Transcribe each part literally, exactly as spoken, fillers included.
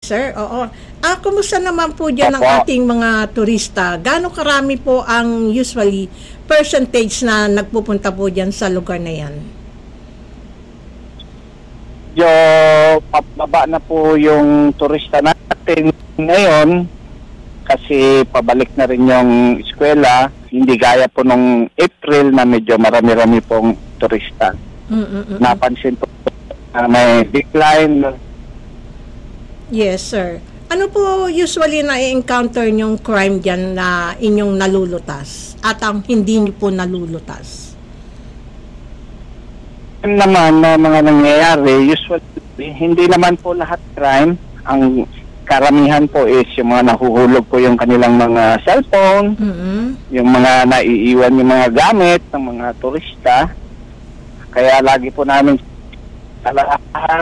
Sir, oo. Ah, kumusta naman po dyan ang Opo. ating mga turista? Gaano karami po ang usually percentage na nagpupunta po dyan sa lugar na yan? Medyo pababa na po yung turista natin ngayon kasi pabalik na rin yung eskwela. Hindi gaya po nung April na medyo marami-rami pong turista. Mm-mm-mm. Napansin po na may decline. Yes, sir. Ano po usually na-encounter nyong crime dyan na inyong nalulutas at ang hindi nyo po nalulutas? Yun naman na mga nangyayari, usually, hindi naman po lahat crime. Ang karamihan po is yung mga nahuhulog po yung kanilang mga cellphone, Mm-hmm. yung mga naiiwan yung mga gamit ng mga turista. Kaya lagi po namin alahan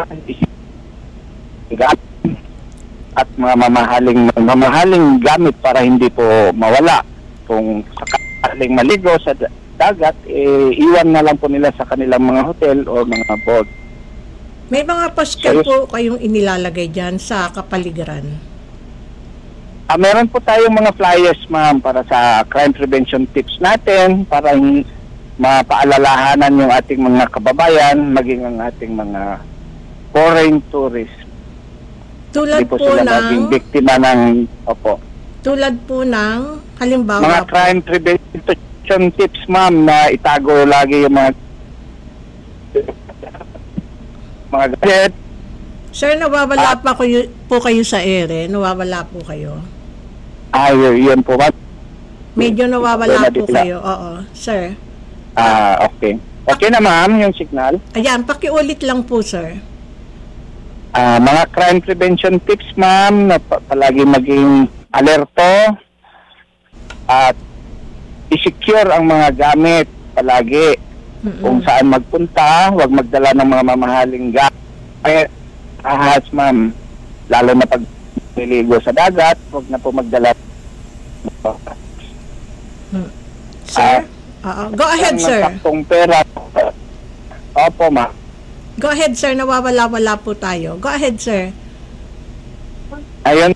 at mga mamahaling mamahaling gamit para hindi po mawala. Kung sakaling maligo sa dagat, eh, iwan na lang po nila sa kanilang mga hotel o mga boat. May mga paskal po kayong inilalagay dyan sa kapaligiran? Ah, meron po tayong mga flyers, ma'am, para sa crime prevention tips natin, para hin- mapaalalahanan yung ating mga kababayan, maging ang ating mga foreign tourists. Tulad Hindi po po sila ng, maging biktima ng, opo, tulad po ng, halimbawa mga po, crime prevention tips, ma'am, na itago lagi yung mga mga gadget. Sir, nawawala Ah. pa kayo, po kayo sa ere? Nawawala po kayo? Ay, yun po, ma'am. Medyo nawawala Wala po din kayo. Oo, sir. Ah, okay. Okay na, ma'am, yung signal. Ayan, pakiulit lang po, sir. Ah, mga crime prevention tips, ma'am, na pa- palagi maging alerto at i-secure ang mga gamit palagi. Mm-mm. Kung saan magpunta, huwag magdala ng mga mamahaling gamit. Ahas, ma'am, lalo na pag niligo sa dagat, huwag na po magdala. Sir? Oo. Go ahead, Ang sir. saktong pera. Opo, ma'am. Go ahead, sir. Nawawala-wala po tayo. Go ahead, sir. Ayun.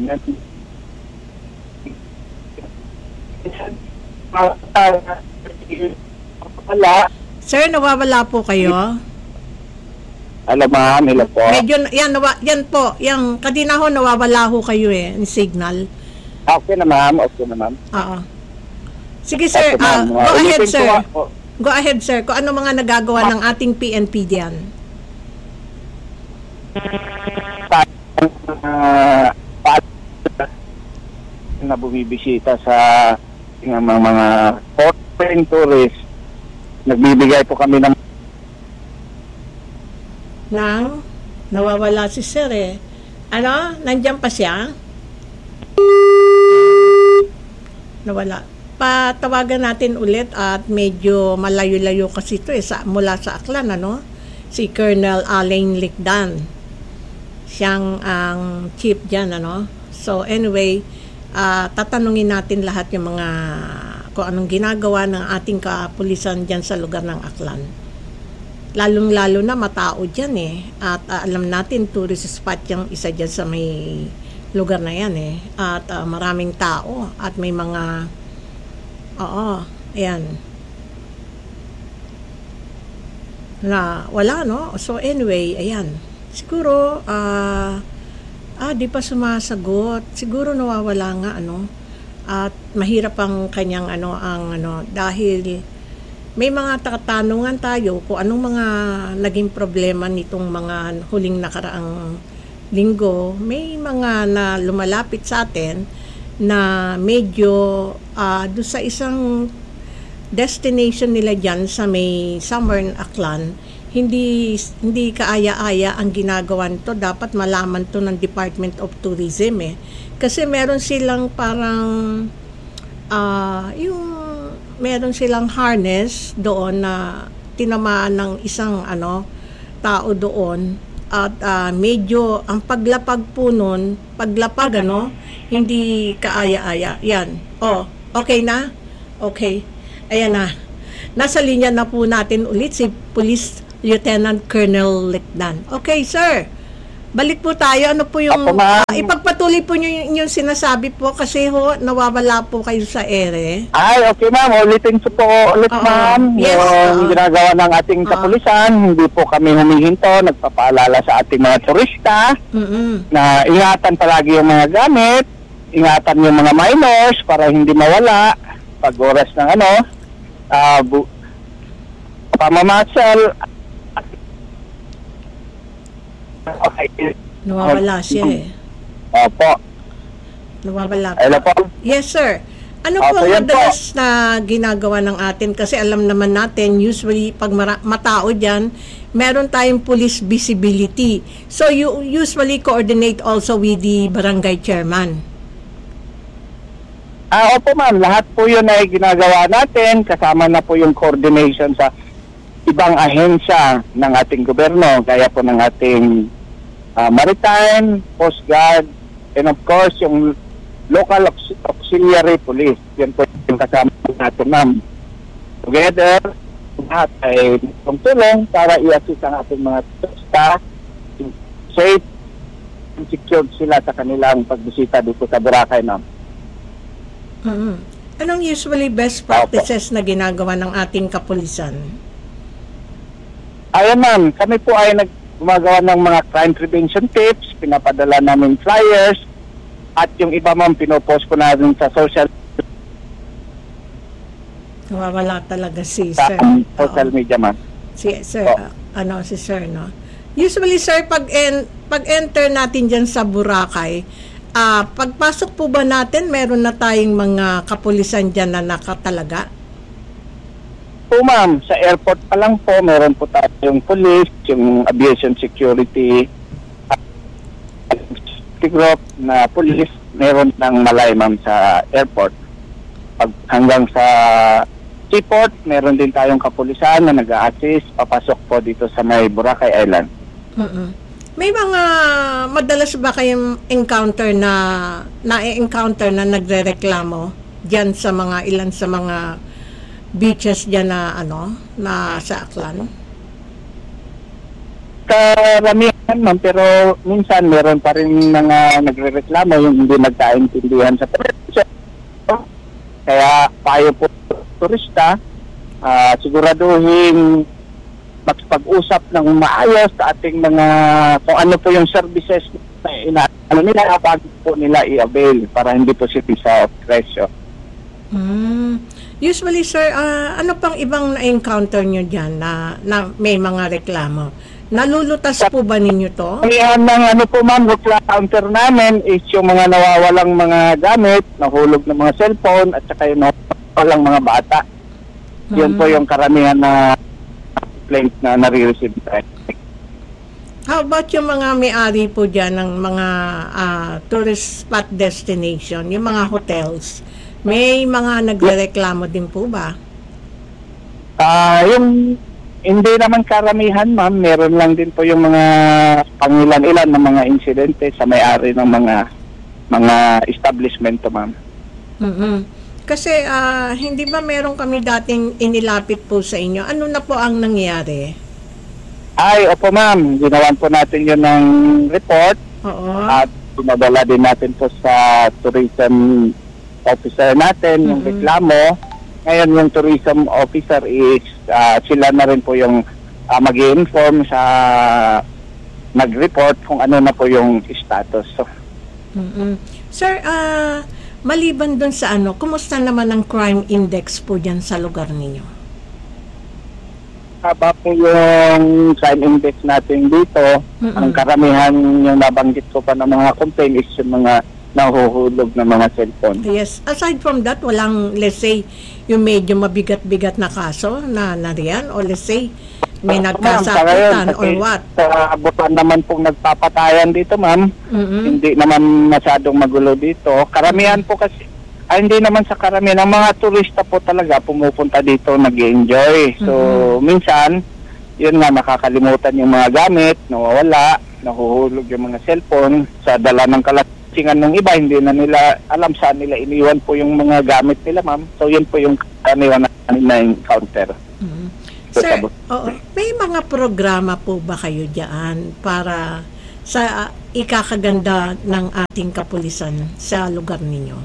Wala. Sir, nawawala po kayo. Alam, ma'am, hello po. Medyo, yan, nawa, yan po. Yan, kadina ho, nawawala ho kayo eh, yung signal. Okay na, ma'am. Okay na, ma'am. Oo. Sige, sir. Okay, ah, ma'am. go ahead, Ulitin ko, sir. ah, po. Go ahead, sir. Kung ano mga nagagawa ng ating P N P diyan. Uh, na bumibisita sa mga mga, mga foreign tourists, nagbibigay po kami ng Nang, nawawala si sir eh. Ano? Nandiyan pa siya? Nawala. Patawagan natin ulit at medyo malayo-layo kasi ito eh, sa, mula sa Aklan, ano? Si Colonel Alain Licdan. Siyang ang chief dyan, ano? So anyway, uh, tatanungin natin lahat yung mga kung anong ginagawa ng ating kapulisan dyan sa lugar ng Aklan. Lalong-lalo na matao dyan eh. At uh, alam natin, tourist spot yung isa dyan sa may lugar na yan eh. At uh, maraming tao at may mga oo, ayan. Na wala, no? So anyway, ayan. Siguro, ah, ah, di pa sumasagot. Siguro nawawala nga, ano. At mahirap ang kanyang, ano, ang, ano, dahil may mga katanungan tayo kung anong mga naging problema nitong mga huling nakaraang linggo. May mga na lumalapit sa atin na medyo uh, doon sa isang destination nila dyan sa may Southern Aklan, hindi hindi kaaya-aya ang ginagawa nito. Dapat malaman to ng Department of Tourism eh. Kasi meron silang parang uh, yung meron silang harness doon na tinamaan ng isang ano tao doon at uh, medyo ang paglapag po nun, paglapag ano, hindi kaaya-aya. Yan. Oh, okay na? Okay. Ayan na. Nasa linya na po natin ulit si Police Lieutenant Colonel Licdan. Okay, sir. balik po tayo. Ano po yung, Opo, ma'am. ah, ipagpatuloy po nyo yung, yung sinasabi po kasi ho, nawawala po kayo sa ere. Ay, okay ma'am. Ulitin ko po ulit Oo. ma'am. Yes, Yung oo. ginagawa ng ating Oo. kapulisan, hindi po kami humihinto. Nagpapaalala sa ating mga turista Mm-mm. na ingatan palagi yung mga gamit, ingatan yung mga minors para hindi mawala pag oras ng ano, ah, bu- pamamasal. Okay. Nawawala siya eh. Opo. Nawawala po. Hello po. Yes, sir. Ano Opo, po ang yan po. madalas na ginagawa ng atin? Kasi alam naman natin, usually pag mara- matao dyan, meron tayong police visibility. So you usually coordinate also with the barangay chairman. Ah, opo ma'am, lahat po yun ay ginagawa natin, kasama na po yung coordination sa ibang ahensya ng ating gobyerno, gaya po ng ating ah, Maritime, Coast Guard, and of course yung local aux- auxiliary police. Yan po yung kasama natin ma'am. Together, lahat ay tulong para i-assist ang ating mga turista, safe and secured sila sa kanilang pagbisita dito sa Boracay ma'am. Mm. Anong usually best practices na ginagawa ng ating kapulisan? Ayan ma'am, kami po ay nag gumagawa ng mga crime prevention tips, pinapadala namin flyers, at yung iba ma'am pinopost ko natin sa social Nawawala talaga si sa sir. social Oo. media ma'am. Si sir, Oh. ah, ano si sir, no? Usually sir, pag en, pag enter natin diyan sa Boracay, ah pagpasok po ba natin meron na tayong mga kapulisan diyan na nakatalaga? Po ma'am, sa airport pa lang po, meron po tayong police, yung aviation security, security group na police, meron ng malay ma'am sa airport. Pag hanggang sa seaport, meron din tayong kapulisan na nag-a-assist, papasok po dito sa may Boracay Island. Mm-mm. May mga madalas ba kayong encounter na na-encounter na nagrereklamo diyan sa mga ilan sa mga beaches diyan na ano na sa Aklan? Karamihan ma'am, pero minsan meron pa rin mga nagrereklamo yung hindi nagkaintindihan sa presyo. Kaya payo po turista, ah, siguraduhin magpag-usap ng maayos sa ating mga kung ano po yung services na ina, ano nila bago po nila i-avail para hindi po sila sa presyo. Hmm. Usually sir, ah, ano pang ibang na-encounter nyo diyan na, na may mga reklamo? Nalulutas po ba ninyo to? Kaya ng ano po ma'am, reply counter namin is yung mga nawawalang mga gamit, nahulog ng mga cellphone, at saka yung nawawalang mga bata. Yun Hmm. po yung karamihan na complaint na nare-receive tayo. How about yung mga may-ari po dyan ng mga ah, tourist spot destination, yung mga hotels? May mga nagrereklamo din po ba? Ah, yung hindi naman karamihan ma'am, meron lang din po yung mga pangilan-ilan ng mga insidente sa may-ari ng mga mga establishment ma'am. mm Kasi ah, hindi ba meron kami dating inilapit po sa inyo? Ano na po ang nangyari? Ay, opo ma'am, ginawan po natin yun ng report Oo. at pinadala din natin po sa tourism officer natin yung Mhm. reklamo. Ngayon yung tourism officer is ah, sila na rin po yung uh, mag-i-inform sa nag-report kung ano na po yung status. So, Mm-mm. Sir, ah, maliban dun sa ano, kumusta naman ang crime index po dyan sa lugar ninyo? haba po yung crime index natin dito, Mm-mm. ang karamihan yung nabanggit ko pa ng mga complaint is yung mga nahuhulog na mga cellphone. Yes. Aside from that, walang, let's say, yung medyo mabigat-bigat na kaso na nariyan? O let's say, may Ma'am, sa nagkasakitan ngayon, or kasi what? Sa abutan naman pong nagpapatayan dito ma'am, Mm-mm. hindi naman masyadong magulo dito. Karamihan po kasi, ay hindi naman sa karamihan, ang mga turista po talaga pumupunta dito nag-enjoy. So, minsan, yun nga, makakalimutan yung mga gamit, nawawala, nahuhulog yung mga cellphone, sa dala ng kalasingan ng iba, hindi na nila alam saan nila iniwan po yung mga gamit nila ma'am. So, yun po yung karamihan na na-encounter. Mhm. Sir, oo, may mga programa po ba kayo diyan para sa uh, ikakaganda ng ating kapulisan sa lugar ninyo?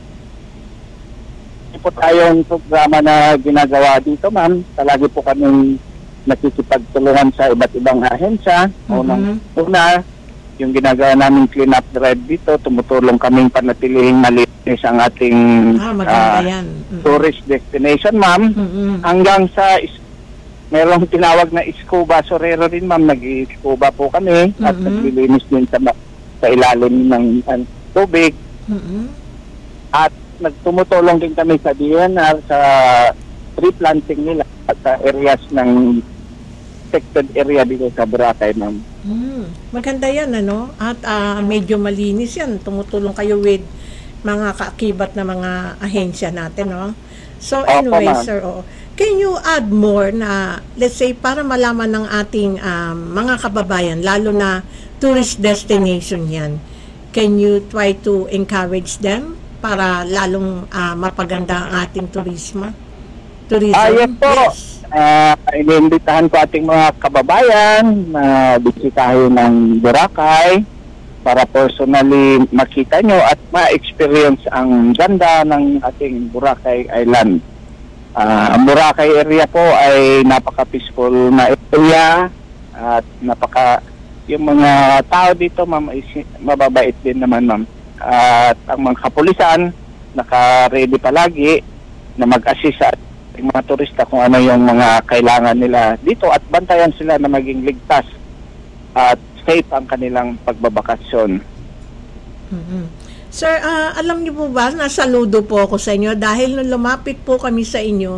Ito po tayong programa na ginagawa dito, ma'am. Palagi po kami nakikipagtulungan sa iba't ibang ahensya. Mhm. Unang una, yung ginagawa namin clean up drive dito, tumutulong kaming panatilihing malinis ang ating Ah, maganda ah, yan. Mm. tourist destination, ma'am. Mm-mm. Hanggang sa is- merong tinawag na scuba sorero rin, ma'am. Nag-scuba po kami at Mhm. naglilinis din sa, ma- sa ilalim ng uh, tubig. Mm-mm. At nagtumutulong din kami sa D N R sa tree planting nila at sa areas ng protected area dito sa Boracay, ma'am. Mm, maganda yan, ano? At ah, medyo malinis yan. Tumutulong kayo with mga kaakibat na mga ahensya natin, no? So Opo, anyway, ma'am. sir, oo. Can you add more na, let's say, para malaman ng ating um, mga kababayan, lalo na tourist destination yan, can you try to encourage them para lalong ah, mapaganda ang ating turismo? Tourism? Ah, yes po. Uh, iniimbitahan ko ating mga kababayan na bisitahin ng Boracay para personally makita nyo at ma-experience ang ganda ng ating Boracay Island. Uh, ang Boracay area po ay napaka-peaceful na area at napaka yung mga tao dito, ma'am, is mababait din naman, ma'am. At ang mga kapulisan naka-ready palagi na mag-assist sa yung mga turista kung ano yung mga kailangan nila dito at bantayan sila na maging ligtas at safe ang kanilang pagbabakasyon. Mhm. Sir, ah, alam niyo po ba, nasaludo po ako sa inyo dahil nung lumapit po kami sa inyo,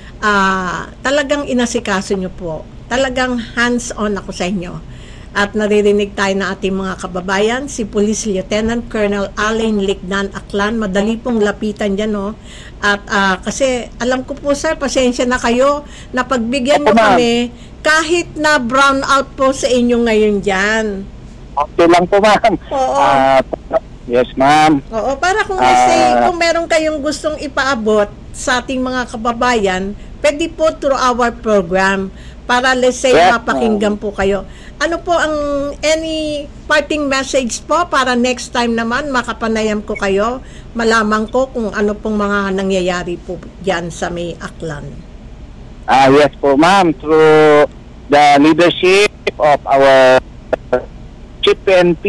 ah, talagang inasikaso niyo po. Talagang hands-on ako sa inyo. At naririnig tayo na ating mga kababayan, si Police Lieutenant Colonel Alain Ligdan Aklan. Madali pong lapitan dyan, no? At ah, kasi alam ko po, sir, pasensya na kayo na pagbigyan nyo Opo, ma'am. kami kahit na brown out po sa inyo ngayon dyan. Okay lang po, ma'am. Oo. Ah, yes, ma'am. Oo, para kung let's say, Ah. kung meron kayong gustong ipaabot sa ating mga kababayan, pwede po through our program para let's say Yes, mapakinggan po kayo. Ano po ang any parting message po para next time naman makapanayam ko kayo, malaman ko kung ano pong mga nangyayari po diyan sa may Aklan. Ah, yes po, ma'am. Through the leadership of our Chief P N P,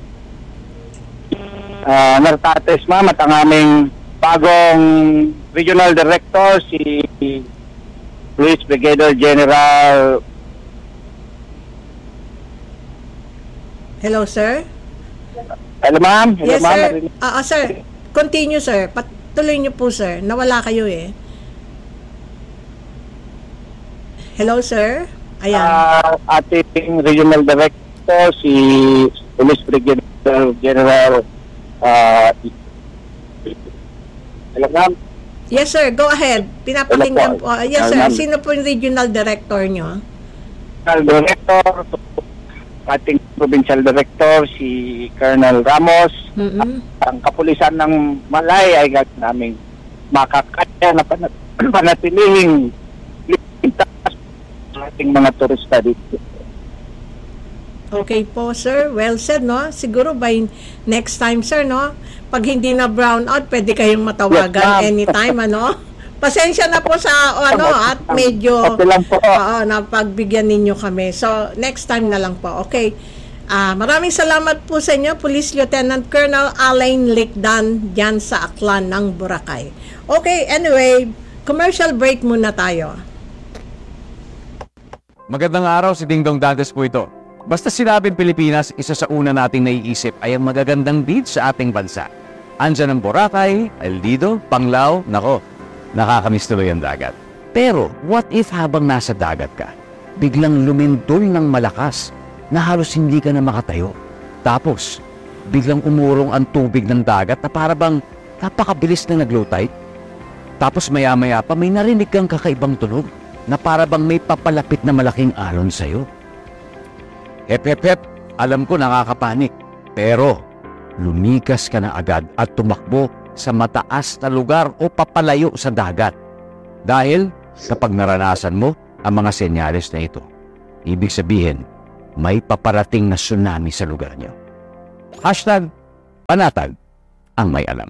uh, Nartates, ma'am, at ang aming bagong Regional Director, si Police Brigadier General. Hello, sir? Hello, ma'am. Hello, Yes, ma'am. sir. Ah, ah, sir. Continue, sir. Patuloy niyo po, sir. Nawala kayo eh. Hello, sir? Ayan. Ah, ating Regional Director, si Police Brigadier General. Uh, hello, ma'am. Yes, sir. Go ahead. Pinapakinggan po. Hello po. Ah, yes, sir. Ma'am. Sino po yung regional director nyo? Regional Director, ating Provincial Director, si Colonel Ramos. Mm-mm. Ang kapulisan ng Malay ay gagawin namin makakaya na panat panatilihing ligtas sa ating mga turista dito. Okay po, sir. Well said, no? Siguro by next time, sir, no? Pag hindi na brown out, pwede kayong Yes, matawagan ma'am. anytime, ano? Pasensya na po sa, o, ano, at medyo, Okay lang po. oo, napagbigyan ninyo kami. So, next time na lang po. Okay. Ah, maraming salamat po sa inyo, Police Lieutenant Colonel Alain Ligdan, dyan sa Aklan ng Boracay. Okay, anyway, commercial break muna tayo. Magandang araw, si Dingdong Dantes po ito. Basta sinabing Pilipinas, isa sa una nating naiisip ay ang magagandang beach sa ating bansa. Andyan ang Boracay, El Nido, Panglao, nako, nakakamiss tuloy ang dagat. Pero, what if habang nasa dagat ka, biglang lumindol ng malakas na halos hindi ka na makatayo? Tapos, biglang umurong ang tubig ng dagat na para bang napakabilis na nag-low tide? Tapos maya-maya pa may narinig kang kakaibang tunog na para bang may papalapit na malaking alon sa'yo. Hep, hep, hep, alam ko nakakapanik. Pero, lumikas ka na agad at tumakbo sa mataas na lugar o papalayo sa dagat. Dahil, kapag naranasan mo ang mga senyales na ito, ibig sabihin, may paparating na tsunami sa lugar nyo. Hashtag Panatag ang may alam.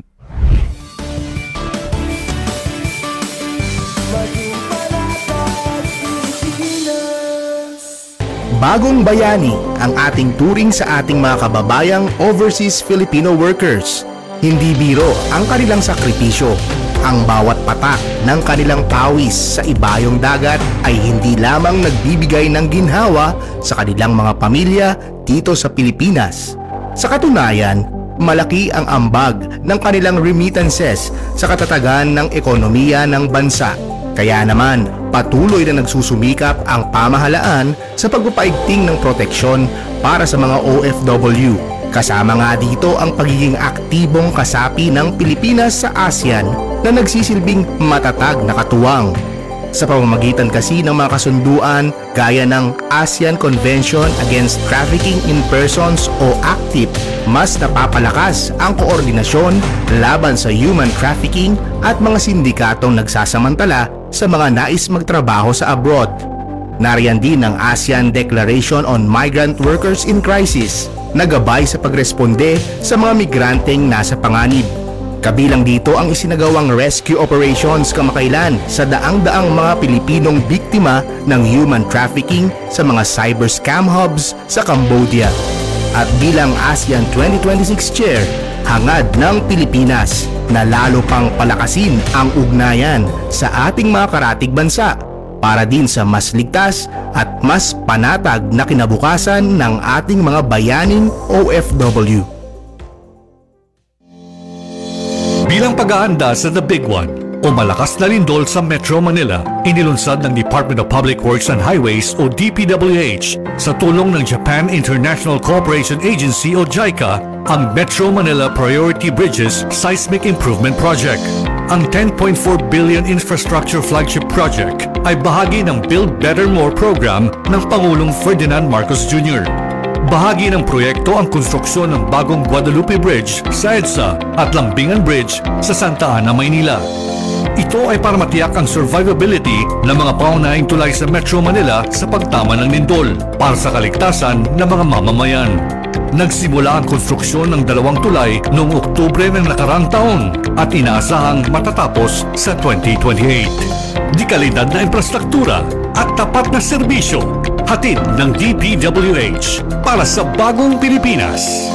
Bagong bayani ang ating turing sa ating mga kababayang overseas Filipino workers. Hindi biro ang kanilang sakripisyo. Ang bawat patak ng kanilang pawis sa ibayong dagat ay hindi lamang nagbibigay ng ginhawa sa kanilang mga pamilya dito sa Pilipinas. Sa katunayan, malaki ang ambag ng kanilang remittances sa katatagan ng ekonomiya ng bansa. Kaya naman, patuloy na nagsusumikap ang pamahalaan sa pagpapaigting ng proteksyon para sa mga O F W. Kasama nga dito ang pagiging aktibong kasapi ng Pilipinas sa ASEAN na nagsisilbing matatag na katuwang. Sa pamamagitan kasi ng mga kasunduan gaya ng ASEAN Convention Against Trafficking in Persons o ACTIP, mas napapalakas ang koordinasyon laban sa human trafficking at mga sindikatong nagsasamantala sa mga nais magtrabaho sa abroad. Nariyan din ang ASEAN Declaration on Migrant Workers in Crisis na gabay sa pagresponde sa mga migranteng nasa panganib. Kabilang dito ang isinagawang rescue operations kamakailan sa daang-daang mga Pilipinong biktima ng human trafficking sa mga cyber scam hubs sa Cambodia. At bilang ASEAN twenty twenty-six Chair, hangad ng Pilipinas na lalo pang palakasin ang ugnayan sa ating mga karatig bansa para din sa mas ligtas at mas panatag na kinabukasan ng ating mga bayaning O F W. Bilang pag-aanda sa The Big One o malakas na lindol sa Metro Manila, inilunsad ng Department of Public Works and Highways o D P W H sa tulong ng Japan International Cooperation Agency o JICA ang Metro Manila Priority Bridges Seismic Improvement Project. Ang ten point four billion infrastructure flagship project ay bahagi ng Build Better More program ng Pangulong Ferdinand Marcos Junior Bahagi ng proyekto ang konstruksyon ng bagong Guadalupe Bridge sa EDSA at Lambingan Bridge sa Santa Ana, Maynila. Ito ay para matiyak ang survivability ng mga pangunahing tulay sa Metro Manila sa pagtama ng lindol para sa kaligtasan ng mga mamamayan. Nagsimula ang konstruksyon ng dalawang tulay noong Oktubre ng nakarang taon at inaasahang matatapos sa twenty twenty-eight. Di kalidad na infrastruktura at tapat na serbisyo, hatid ng D P W H para sa bagong Pilipinas.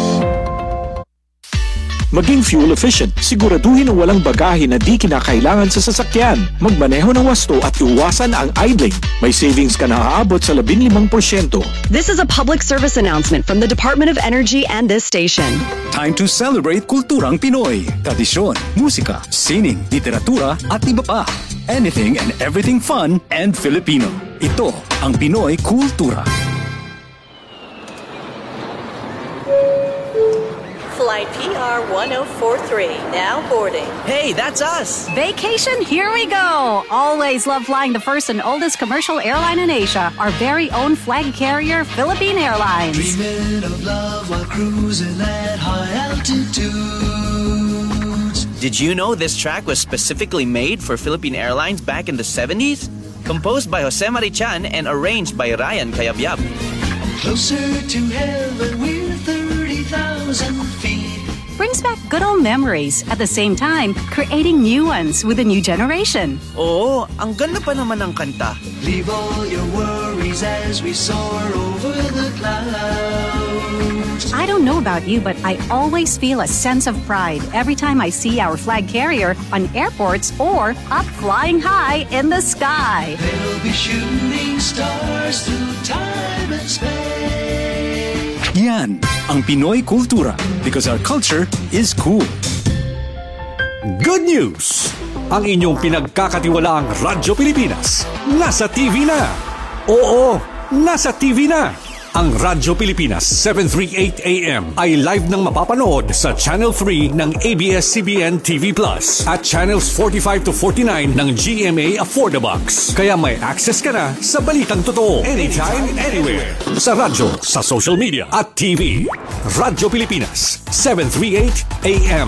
Maging fuel efficient, siguraduhin ang walang bagahe na di kinakailangan sa sasakyan. Magmaneho ng wasto at iwasan ang idling. May savings ka na aabot sa labing limang porsyento. This is a public service announcement from the Department of Energy and this station. Time to celebrate kulturang Pinoy. Tradisyon, musika, sining, literatura at iba pa. Anything and everything fun and Filipino. Ito ang Pinoy Kultura. Flight P R one oh four three, now boarding. Hey, that's us! Vacation, here we go! Always love flying the first and oldest commercial airline in Asia, our very own flag carrier, Philippine Airlines. Dreaming of love while cruising at high altitudes. Did you know this track was specifically made for Philippine Airlines back in the seventies? Composed by Jose Marichan and arranged by Ryan Cayabyab. Closer to heaven, we're thirty thousand feet. Brings back good old memories, at the same time, creating new ones with a new generation. Oo, ang ganda pa naman ng kanta. Leave all your worries as we soar over the clouds. I don't know about you, but I always feel a sense of pride every time I see our flag carrier on airports or up flying high in the sky. They'll be shooting stars through time and space. Yan ang Pinoy Kultura because our culture is cool. Good news! Ang inyong pinagkakatiwalaang Radyo Pilipinas nasa T V na. Oo, nasa T V na. Ang Radyo Pilipinas seven thirty-eight A M ay live nang mapapanood sa Channel three ng A B S C B N T V Plus at Channels forty-five to forty-nine ng G M A Affordabox. Kaya may access ka na sa balitang totoo anytime, anywhere. Sa radyo, sa social media at T V. Radyo Pilipinas seven thirty-eight A M.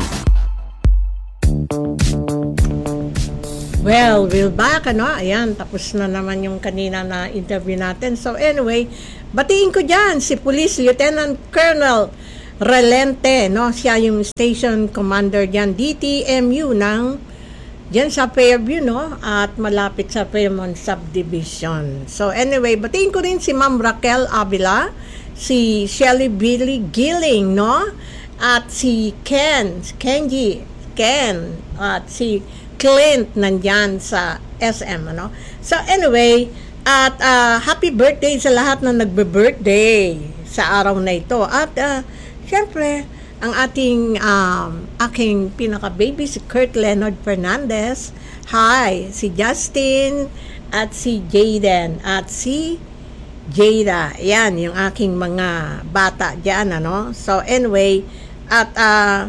Well, we're back, ano? Ayan, tapos na naman yung kanina na interview natin. So anyway, batiin ko dyan si Police Lieutenant Colonel Relente, no? Siya yung station commander dyan, D T M U ng dyan sa Fairview, no? At malapit sa Fairmont Subdivision. So anyway, batiin ko rin si Ma'am Raquel Avila, si Shelly Billy Gilling, no? At si Ken, Kenji, Ken, at si Clint nandyan sa S M, ano? So anyway, at uh, happy birthday sa lahat na nagbe-birthday sa araw na ito. At uh, syempre, ang ating um, aking pinaka-baby si Kurt Leonard Fernandez. Hi, si Justin at si Jaden at si Jada. Yan, yung aking mga bata dyan, ano? So anyway, at uh,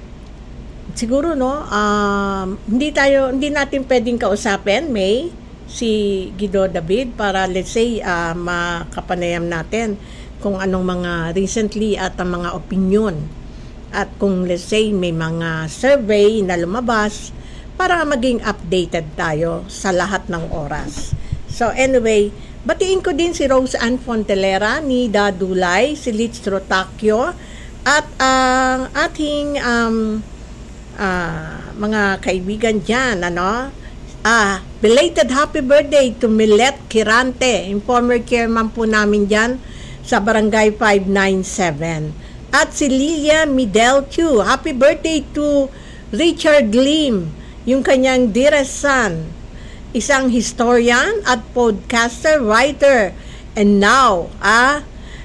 siguro, no, um, hindi tayo, hindi natin pwedeng kausapin, May, si Guido David para let's say uh, makapanayam natin kung anong mga recently at ang mga opinion at kung let's say may mga survey na lumabas para maging updated tayo sa lahat ng oras. So anyway, batiin ko din si Rose Ann Fontelera, ni Dadulay, si Litz Rotakyo at ang uh, ating um, uh, mga kaibigan dyan, ano? Ah, belated happy birthday to Milet Kirante, informer chairman po namin dyan sa Barangay five ninety-seven. At si Lilia Midelchu, happy birthday to Richard Lim, yung kanyang dearest son, isang historian at podcaster, writer, and now, ah,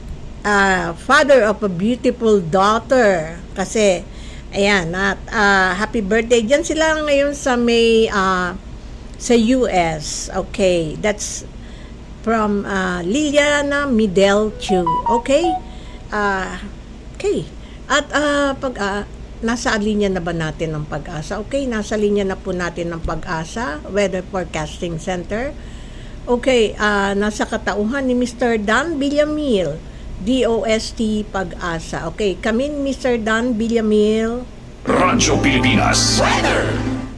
uh, father of a beautiful daughter. Kasi, ayan, at uh, happy birthday. Diyan sila ngayon sa may... Uh, sa U S. Okay, that's from uh, Liliana Midelchu. Okay? Uh, okay. At uh, pag uh, nasa linya na ba natin ng Pag-asa? Okay, nasa linya na po natin ng Pag-asa Weather Forecasting Center. Okay, uh, nasa katauhan ni Mister Dan Villamil, D O S T Pag-asa. Okay, kami ni Mister Dan Villamil. Radyo Pilipinas Weather.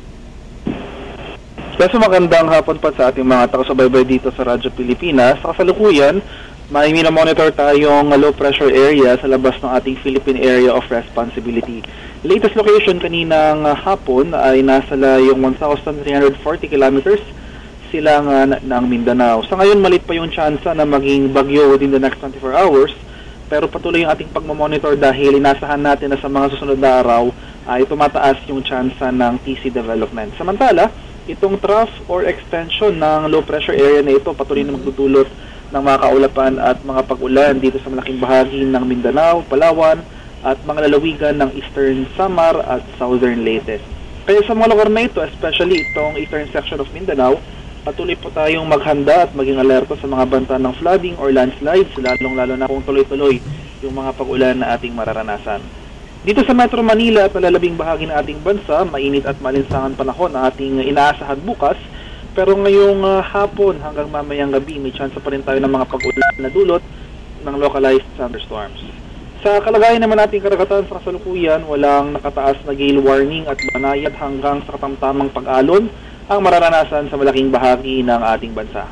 Kasi magandang hapon pa sa ating mga takasubaybay dito sa Radyo Pilipinas. Sa kasalukuyan, may mina-monitor tayong low pressure area sa labas ng ating Philippine Area of Responsibility. Latest location kaninang hapon ay nasa layong one thousand three hundred forty kilometers silangan ng Mindanao. Sa ngayon, malit pa yung tsansa na maging bagyo within the next twenty-four hours, pero patuloy yung ating pagmamonitor dahil inasahan natin na sa mga susunod na araw ay tumataas yung tsansa ng T C development. Samantala, itong trough or extension ng low pressure area na ito patuloy na magdudulot ng mga kaulapan at mga pag-ulan dito sa malaking bahagi ng Mindanao, Palawan at mga lalawigan ng Eastern Samar at Southern Leyte. Kaya sa mga lugar na ito, especially itong eastern section of Mindanao, patuloy po tayong maghanda at maging alerto sa mga banta ng flooding or landslides, lalong-lalo na kung tuloy-tuloy yung mga pag-ulan na ating mararanasan. Dito sa Metro Manila at malalabing bahagi ng ating bansa, mainit at malinsangan panahon ang ating inaasahan bukas. Pero ngayong uh, hapon hanggang mamayang gabi, may chance pa rin tayo ng mga pag-ulan na dulot ng localized thunderstorms. Sa kalagayan naman nating karagatan sa kasalukuyan, walang nakataas na gale warning at banayad hanggang sa katamtamang pag-alon ang mararanasan sa malaking bahagi ng ating bansa.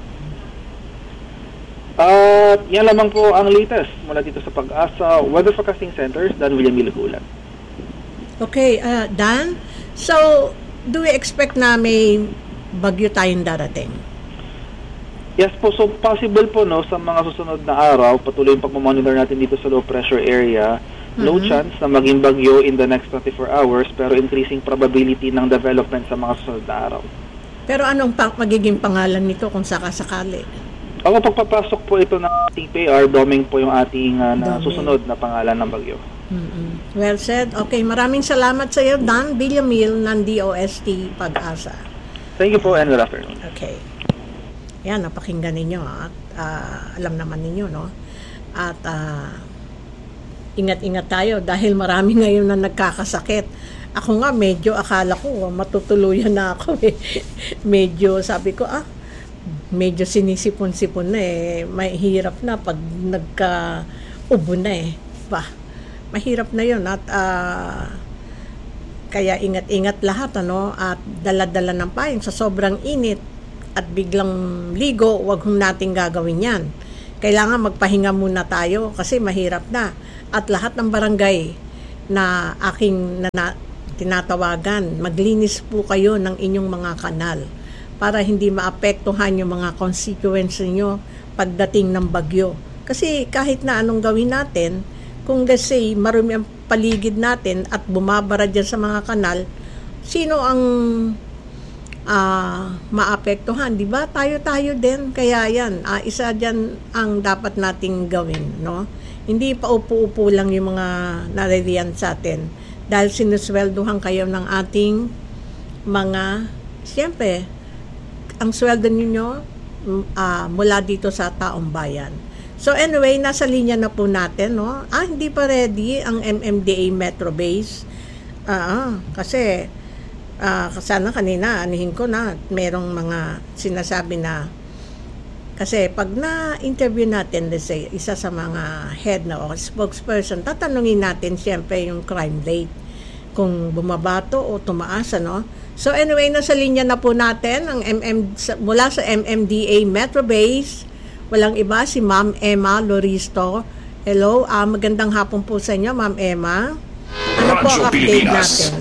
At yan lamang po ang latest mula dito sa Pag-asa Weather Forecasting Centers, Dan William Milugulan. Okay, uh, Dan, so do we expect na may bagyo tayong darating? Yes po, so possible po no sa mga susunod na araw, patuloy yung pagmamonitor natin dito sa low pressure area. Mm-hmm. Low chance na maging bagyo in the next twenty-four hours, pero increasing probability ng development sa mga susunod na araw. Pero anong pa- magiging pangalan nito kung sakasakali? Ako, pagpapasok po ito ng ating P R, Doming po yung ating uh, na susunod na pangalan ng bagyo. Mm-hmm. Well said. Okay, maraming salamat sa iyo, Dan Villamil ng D O S T Pag-asa. Thank you po and good afternoon. Okay. Yan, napakinggan ninyo at uh, alam naman ninyo, no? At uh, ingat-ingat tayo dahil marami ngayon na nagkakasakit. Ako nga, medyo akala ko, matutuluyan na ako eh. Medyo, sabi ko, ah, medyo sinisipon-sipon na eh. Mahirap na pag nagka-ubo na eh. Bah, mahirap na yun at uh, kaya ingat-ingat lahat, ano, at dala-dala ng payong sa sobrang init at biglang ligo, wag hong nating gagawin yan. kailangan magpahinga muna tayo kasi mahirap na. At lahat ng barangay na aking na, tinatawagan, maglinis po kayo ng inyong mga kanal para hindi maapektuhan yung mga constituents niyo pagdating ng bagyo. Kasi kahit na anong gawin natin, kung kasi marumi ang paligid natin at bumabara dyan sa mga kanal, sino ang uh, maapektuhan? Diba? Tayo-tayo din. Kaya yan, uh, isa dyan ang dapat nating gawin. No? Hindi pa upo-upo lang yung mga naririyan sa atin. Dahil sinusweldohan kayo ng ating mga, siyempre, ang sweldo ninyo uh, mula dito sa taong bayan. So anyway, nasa linya na po natin, no? Ah, hindi pa ready ang M M D A Metro Base. Ah, kasi uh, sana kanina anihin ko na merong mga sinasabi na kasi pag na-interview natin, let's say, isa sa mga head na o spokesperson, tatanungin natin siyempre yung crime rate kung bumabato o tumaas, ano? So anyway, nasa linya na po natin ang M M mula sa M M D A Metro Base. Walang iba, si Ma'am Emma Loristo. Hello, uh, magandang hapon po sa inyo, Ma'am Emma. Ano po ang update natin?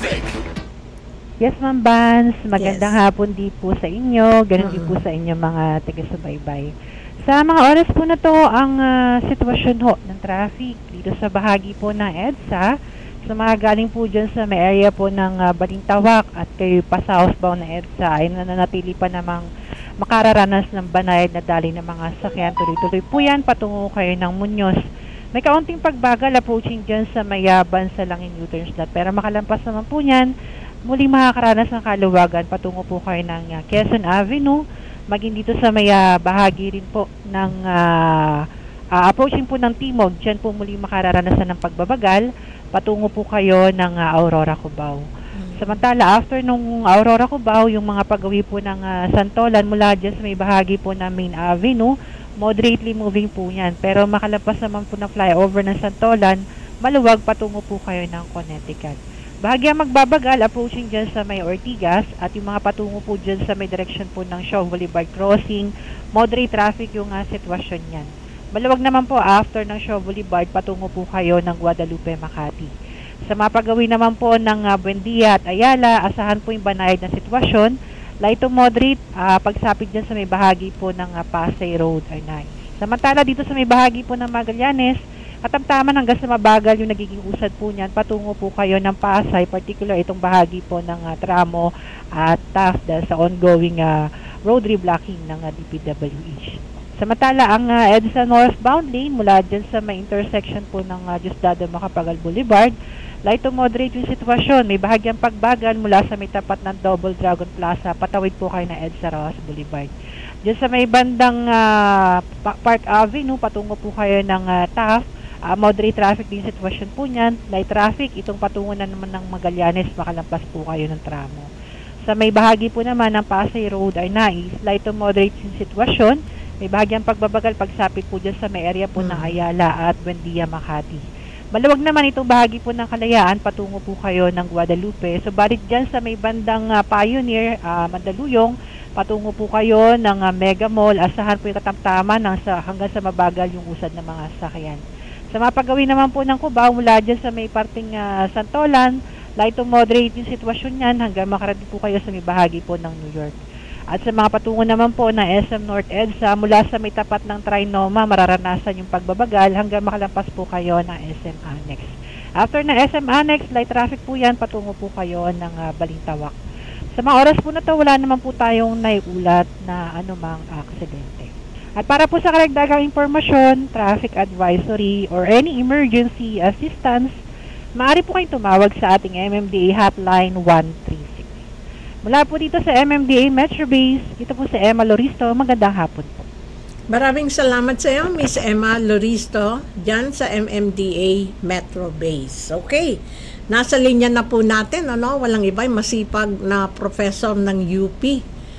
Yes, Ma'am Vance. Magandang yes. hapon din po sa inyo. Ganun mm-hmm. din po sa inyo mga taga-subaybay. Sa mga oras po na to, ang uh, sitwasyon ho ng traffic dito sa bahagi po ng EDSA. Sa mga galing po dyan sa may area po ng uh, Balintawak at kayo pa southbound na EDSA ay nananatili pa namang makararanas ng banayad na dali ng mga sakyan. Tuloy-tuloy po yan patungo kayo ng Muñoz. May kaunting pagbagal approaching dyan sa Mayaban sa Langin U-turn slot. Pero makalampas naman po yan, muling makakaranas ng kaluwagan patungo po kayo ng uh, Quezon Avenue. Maging dito sa may uh, bahagi rin po ng uh, uh, approaching po ng Timog. Dyan po muling makararanasan ng pagbabagal patungo po kayo ng uh, Aurora, Cubao. Mm-hmm. Samantala, after nung Aurora, Cubao, yung mga pag-uwi po ng uh, Santolan mula dyan sa may bahagi po ng Main Avenue, moderately moving po yan. Pero makalampas naman po ng flyover ng Santolan, maluwag patungo po kayo ng Connecticut. Bahagyang magbabagal approaching dyan sa may Ortigas at yung mga patungo po dyan sa may direction po ng Shaw Boulevard Crossing, moderate traffic yung uh, sitwasyon yan. Maluwag naman po after ng Shaw Boulevard patungo po kayo ng Guadalupe, Makati. Sa mga pagawin naman po ng uh, Buendia at Ayala, asahan po yung banayad na sitwasyon. Light to moderate, uh, pagsapit dyan sa may bahagi po ng uh, Pasay Road ay nice. Samantala dito sa may bahagi po ng Magallanes, katamtaman hanggang sa mabagal yung nagiging usad po niyan, patungo po kayo ng Pasay, particular itong bahagi po ng uh, tramo at Taft dahil sa ongoing uh, road reblocking ng uh, D P W H. Samantala, ang uh, EDSA northbound lane mula dyan sa may intersection po ng uh, Diosdado Macapagal Boulevard, light to moderate yung sitwasyon. May bahagyang pagbagal mula sa may tapat ng Double Dragon Plaza, patawid po kayo ng EDSA Ross Boulevard. Dyan sa may bandang uh, Park Avenue, patungo po kayo ng uh, Taft, uh, moderate traffic din sitwasyon po niyan. Light traffic, itong patungo na naman ng Magallanes, makalampas po kayo ng tramo. Sa may bahagi po naman ng Pasay Road ay nais, light to moderate yung sitwasyon. May bahagyang pagbabagal pagsapit po dyan sa may area po hmm. ng Ayala at Buendia, Makati. Maluwag naman itong bahagi po ng Kalayaan, patungo po kayo ng Guadalupe. So, balit dyan sa may bandang uh, Pioneer, uh, Mandaluyong, patungo po kayo ng uh, Mega Mall. Asahan po yung katamtaman ng sa, hanggang sa mabagal yung usad ng mga sakyan. Sa mga pagawin naman po ng Cubao, mula dyan sa may parting uh, Santolan, light to moderate yung sitwasyon yan hanggang makarating po kayo sa may bahagi po ng New York. At sa mga patungo naman po ng S M North EDSA, mula sa may tapat ng Trinoma, mararanasan yung pagbabagal hanggang makalampas po kayo ng S M Annex. After ng S M Annex, light traffic po yan, patungo po kayo ng uh, Balintawak. Sa mga oras po na to, wala naman po tayong naiulat na anumang aksidente. At para po sa karagdagang impormasyon, traffic advisory, or any emergency assistance, maaari po kayong tumawag sa ating M M D A hotline one three six. Mula po dito sa M M D A Metro Base, ito po si Emma Loristo. Magandang hapon po. Maraming salamat sa iyo, Miss Emma Loristo, dyan sa M M D A Metro Base. Okay, nasa linya na po natin, ano? Walang iba, masipag na professor ng U P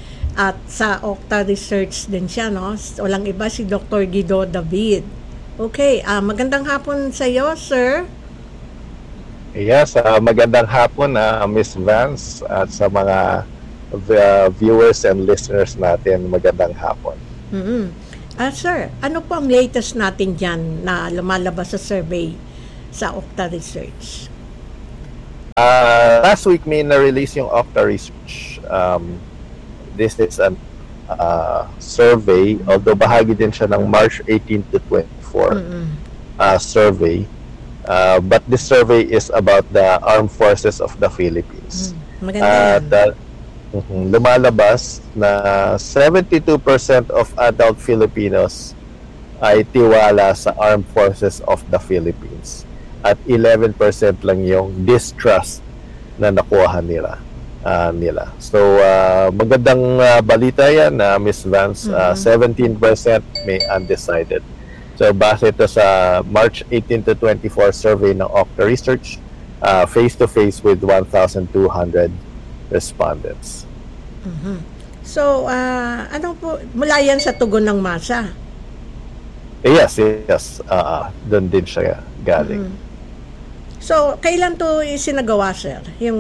at sa Octa Research din siya, no? Walang iba si Doctor Guido David. Okay, uh, magandang hapon sa iyo, sir. Yes, uh, magandang hapon uh, Miss Vance at sa mga uh, viewers and listeners natin, magandang hapon. Mm-hmm. Ah, sir, ano po ang latest natin dyan na lumalabas sa survey sa Okta Research? Uh, last week may na-release yung Okta Research. Um, this is a uh, survey, although bahagi din siya ng March eighteenth to twenty-four mm-hmm. uh, survey. Uh, but this survey is about the armed forces of the Philippines. Mm, maganda yan. At uh, uh, lumalabas na seventy-two percent of adult Filipinos ay tiwala sa armed forces of the Philippines. At eleven percent lang yung distrust na nakuha nila. Uh, nila. So, uh, magandang uh, balita yan, uh, Miss Vance. Uh, mm-hmm. seventeen percent may undecided. So, base ito sa March eighteenth to twenty-four survey ng Okta Research, uh, face-to-face with one thousand two hundred respondents. Mm-hmm. So, uh, ano po, mula yan sa tugon ng masa? Eh, yes, yes. Uh, doon din siya galing. Mm-hmm. So, kailan to isinagawa, sir? Yung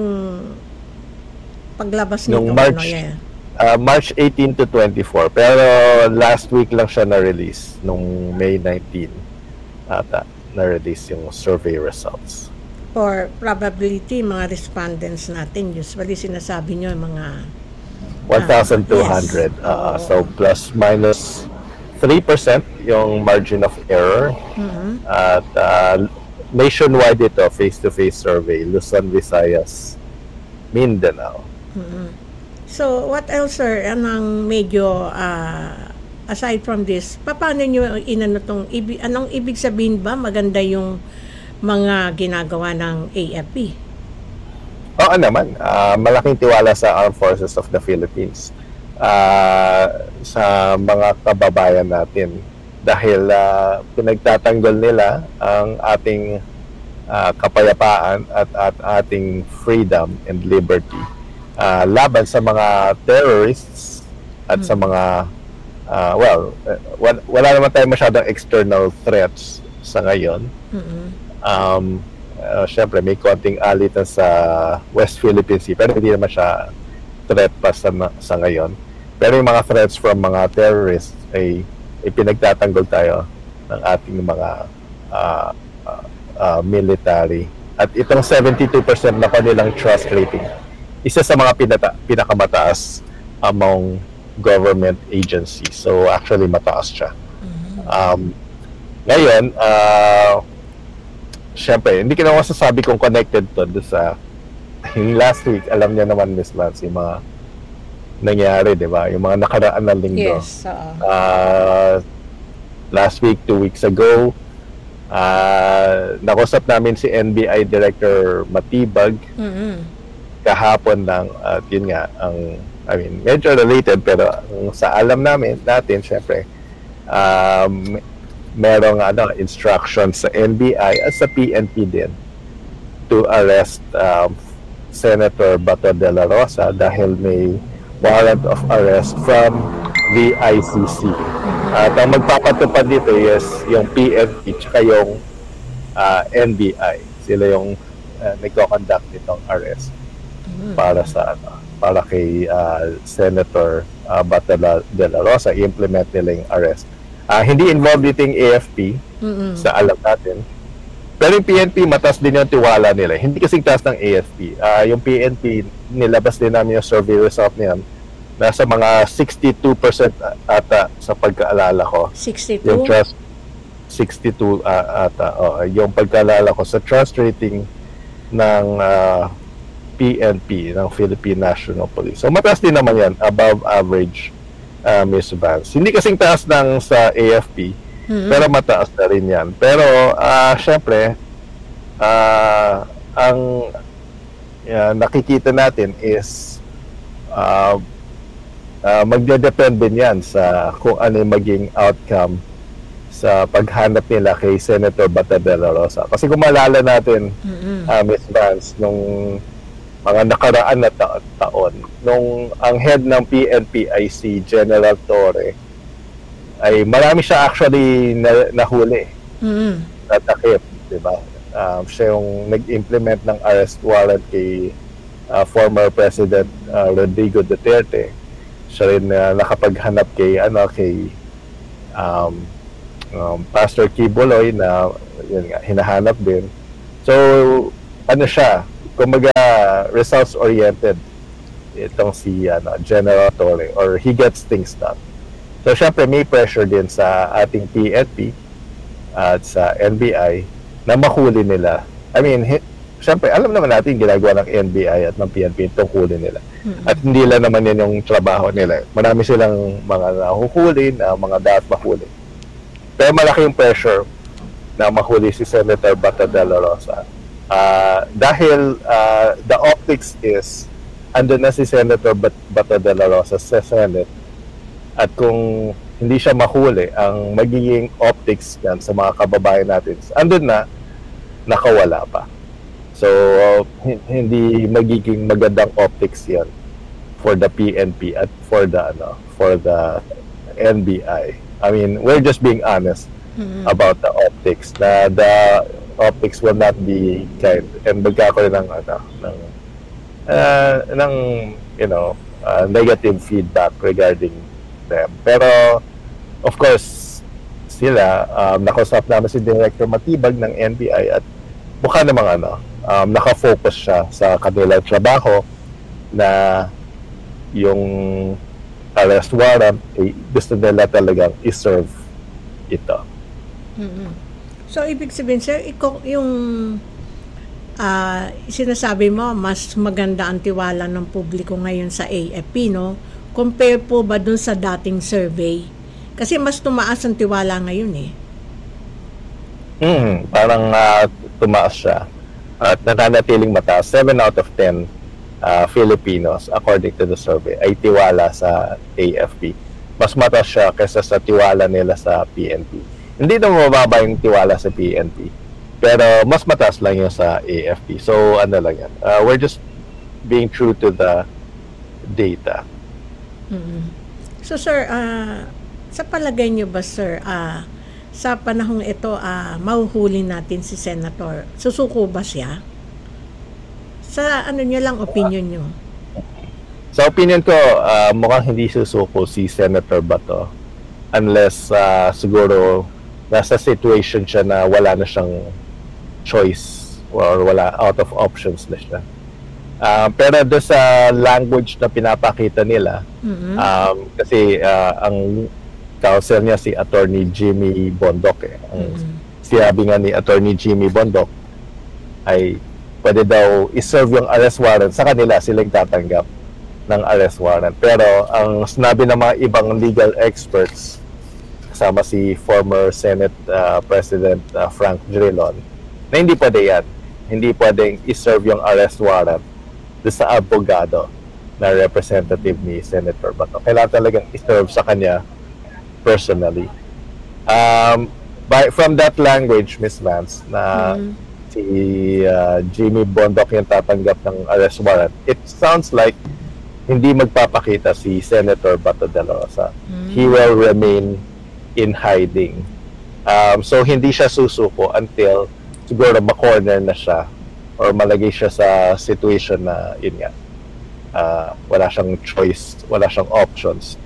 paglabas nito? Nung March, ano, uh, March eighteenth to twenty-four. Pero last week lang siya na-release. Nung May nineteenth ata na-release yung survey results. For probability, mga respondents natin, usually sinasabi nyo mga one thousand two hundred. Uh, yes. uh, so, plus minus three percent yung margin of error. Mm-hmm. At uh, nationwide ito, face-to-face survey, Luzon, Visayas, Mindanao. Mm-hmm. So, what else, sir? Anong medyo, uh, aside from this, paano nyo inano tong, ibig, anong ibig sabihin ba? Maganda yung mga ginagawa ng A F P? Oo naman. Uh, malaking tiwala sa Armed Forces of the Philippines. Uh, sa mga kababayan natin. Dahil uh, pinagtatanggol nila ang ating uh, kapayapaan at, at ating freedom and liberty uh, laban sa mga terrorists at mm-hmm. sa mga uh, well, uh, wala, wala naman tayong masyadong external threats sa ngayon. Mm-hmm. Um, uh, Siyempre, may konting alitan sa West Philippine Sea pero hindi naman siya threat pa sa, sa ngayon. Pero yung mga threats from mga terrorists ay ipinagtatanggol tayo ng ating mga uh, uh, uh, military. At itong seventy-two percent na kanilang trust rating, isa sa mga pinata- pinakamataas among government agencies. So actually mataas siya. Um, ngayon, uh, syempre, hindi ko na masasabi kung connected to sa yung last week, alam niya naman Miss Vance, yung mga nangyari, di ba? Yung mga nakaraan na linggo. Yes, uh, uh, last week, two weeks ago, uh, nakusap namin si N B I Director Matibag. Mm-hmm. Kahapon lang, at uh, yun nga, ang, I mean, medyo related, pero ang sa alam namin, natin, syempre, um, merong ano, instructions sa N B I at sa P N P din to arrest um, Senator Bato de la Rosa dahil may warrant of arrest from the I C C. At ang magpapatupad dito is yung P N P tsaka yung uh, N B I. Sila yung uh, nagko-conduct nitong arrest para sa ano, para kay uh, Senator uh, Bato de la Rosa, i-implement nila yung arrest. Uh, hindi involved dito yung A F P mm-hmm. sa alam natin. Pero yung P N P, mataas din yung tiwala nila. Hindi kasing taas ng A F P. Uh, yung P N P, nilabas din namin yung survey result niyan. Nasa mga sixty-two percent ata sa pagkaalala ko. sixty-two? Yung trust, sixty-two uh, ata. Oh, yung pagkaalala ko sa trust rating ng uh, P N P, ng Philippine National Police. So mataas din naman yan, above average, uh, Miss Vance. Hindi kasing taas ng sa A F P, mm-hmm. pero mataas na rin yan. Pero, uh, syempre, uh, ang uh, nakikita natin is uh, Uh, magdedepend din yan sa kung ano yung maging outcome sa paghanap nila kay Senator Bato de la Rosa. Kasi kung maalala natin, mm-hmm. uh, Miss Vance, nung mga nakaraan na ta- taon, nung ang head ng P N P ay si General Torre, ay marami siya actually na- nahuli. Mm-hmm. Natakip, di ba? Um, siya yung nag-implement ng arrest warrant kay uh, former President uh, Rodrigo Duterte. Siya rin uh, nakapaghanap kay ano kay um, um, Pastor Kibuloy na yun nga, hinahanap din. So, ano siya, kumbaga results-oriented itong si ano, General Torre, or he gets things done. So, syempre, may pressure din sa ating P N P at sa N B I na mahuli nila. I mean, he, syempre, alam naman natin ginagawa ng N B I at ng P N P itong huli nila. Mm-hmm. At hindi lang naman yan yung trabaho nila. Marami silang mga nahuhuli na mga dapat mahuli. Pero malaki yung pressure na mahuli si Senator Bato de la Rosa. Uh, dahil uh, the optics is andun na si Senator Bato de la Rosa sa Senate, at kung hindi siya mahuli, ang magiging optics yan sa mga kababayan natin, andun na, nakawala pa. So, uh, hindi magiging magandang optics yan for the P N P at for the, ano, for the N B I. I mean, we're just being honest mm-hmm. about the optics. Na the optics will not be kind, and magkakaroon ng, ano, ng, uh, ng, you know, uh, negative feedback regarding them. Pero, of course, sila, um, nakausap namin si Director Matibag ng N B I at mukha namang ano, um, nakafocus siya sa kanilang trabaho na yung arrest warrant, eh, gusto nila talagang i-serve ito. Mm-hmm. So, ibig sabihin, sir, ikaw, yung uh, sinasabi mo, mas maganda ang tiwala ng publiko ngayon sa A F P, no? Compare po ba dun sa dating survey? Kasi mas tumaas ang tiwala ngayon eh. Hmm, parang uh, tumaas siya. At nananatiling mataas. seven out of ten uh, Filipinos, according to the survey, ay tiwala sa A F P. Mas mataas siya kaysa sa tiwala nila sa P N P. Hindi na mababa yung tiwala sa P N P. Pero mas mataas lang yung sa A F P. So ano lang yan. Uh, we're just being true to the data. Mm-hmm. So sir, uh, sa palagay niyo ba sir, uh, sa panahong ito, uh, mahuhuli natin si Senator, susuko ba siya? Sa ano niyo lang, opinion niyo? Sa opinion ko, uh, mukhang hindi susuko si Senator Bato unless uh, siguro nasa situation siya na wala na siyang choice or wala, out of options na siya. Uh, pero doon sa language na pinapakita nila, mm-hmm. um, kasi uh, ang counsel niya si Attorney Jimmy Bondoc eh. Ang mm-hmm. sinabi nga ni Attorney Jimmy Bondoc ay pwede daw iserve yung arrest warrant sa kanila, silang tatanggap ng arrest warrant. Pero ang sinabi ng mga ibang legal experts, kasama si former Senate uh, President uh, Frank Drilon, na hindi pwede yan. Hindi pwedeng iserve yung arrest warrant sa abogado na representative ni Senator Bato. Kailangan talagang iserve sa kanya personally. Um, by, from that language, Miss Vance, na mm. si uh, Jimmy Bondoc yung tatanggap ng arrest warrant, it sounds like hindi magpapakita si Senator Bato de la Rosa. Mm. He will remain in hiding. Um, so, hindi siya susuko until siguro ma-corner na siya or malagay siya sa situation na yun nga, uh, wala siyang choice, wala siyang options.